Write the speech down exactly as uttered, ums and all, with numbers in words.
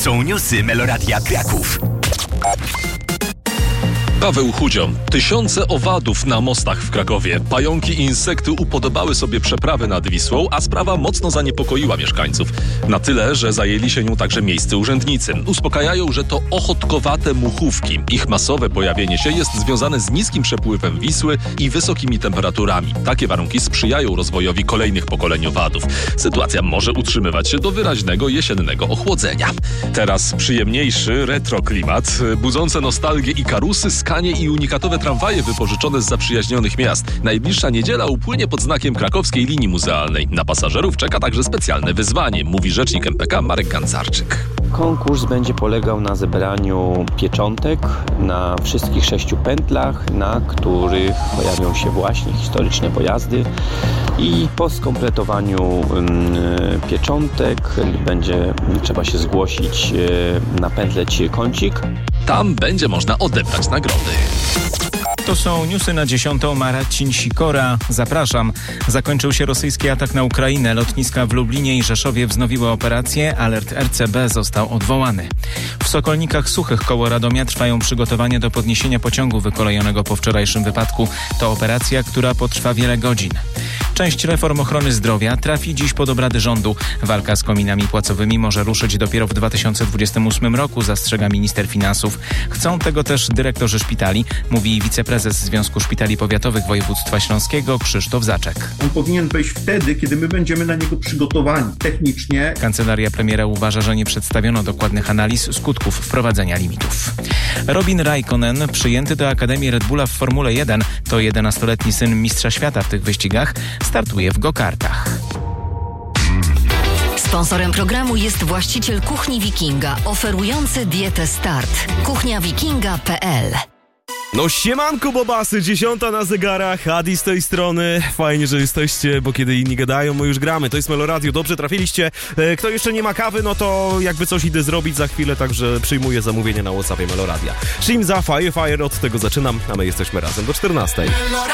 są newsy Meloradia Kraków. Paweł Chudzio. Tysiące owadów na mostach w Krakowie. Pająki i insekty upodobały sobie przeprawy nad Wisłą, a sprawa mocno zaniepokoiła mieszkańców. Na tyle, że zajęli się nią także miejscy urzędnicy. Uspokajają, że to ochotkowate muchówki. Ich masowe pojawienie się jest związane z niskim przepływem Wisły i wysokimi temperaturami. Takie warunki sprzyjają rozwojowi kolejnych pokoleń owadów. Sytuacja może utrzymywać się do wyraźnego jesiennego ochłodzenia. Teraz przyjemniejszy retroklimat, budzące nostalgię i karusy, skanie i unikatowe tramwaje wypożyczone z zaprzyjaźnionych miast. Najbliższa niedziela upłynie pod znakiem krakowskiej linii muzealnej. Na pasażerów czeka także specjalne wyzwanie, mówi rzecznik M P K Marek Gancarczyk. Konkurs będzie polegał na zebraniu pieczątek na wszystkich sześciu pętlach, na których pojawią się właśnie historyczne pojazdy, i po skompletowaniu y, pieczątek będzie trzeba się zgłosić y, na pętlę Ci Kącik. Tam będzie można odebrać nagrody. To są newsy na dziesiątą. Marcin Sikora. Zapraszam. Zakończył się rosyjski atak na Ukrainę. Lotniska w Lublinie i Rzeszowie wznowiły operację. Alert R C B został odwołany. W Sokolnikach Suchych koło Radomia trwają przygotowania do podniesienia pociągu wykolejonego po wczorajszym wypadku. To operacja, która potrwa wiele godzin. Część reform ochrony zdrowia trafi dziś pod obrady rządu. Walka z kominami płacowymi może ruszyć dopiero w dwa tysiące dwudziestym ósmym roku, zastrzega minister finansów. Chcą tego też dyrektorzy szpitali, mówi wiceprezes Związku Szpitali Powiatowych Województwa Śląskiego Krzysztof Zaczek. On powinien wejść wtedy, kiedy my będziemy na niego przygotowani technicznie. Kancelaria premiera uważa, że nie przedstawiono dokładnych analiz skutków wprowadzenia limitów. Robin Raikkonen, przyjęty do Akademii Red Bulla w Formule jeden, to jedenastoletni syn mistrza świata w tych wyścigach, startuje w go-kartach. Sponsorem programu jest właściciel Kuchni Wikinga, oferujący dietę Start. kuchnia wikinga kropka p l. No siemanko bobasy, dziesiąta na zegarach, Adi z tej strony. Fajnie, że jesteście, bo kiedy inni gadają, my już gramy. To jest Meloradio, dobrze trafiliście. Kto jeszcze nie ma kawy, no to jakby coś idę zrobić za chwilę, także przyjmuję zamówienie na WhatsAppie Meloradia. Shimza, Fire Fire, od tego zaczynam, a my jesteśmy razem do czternastej.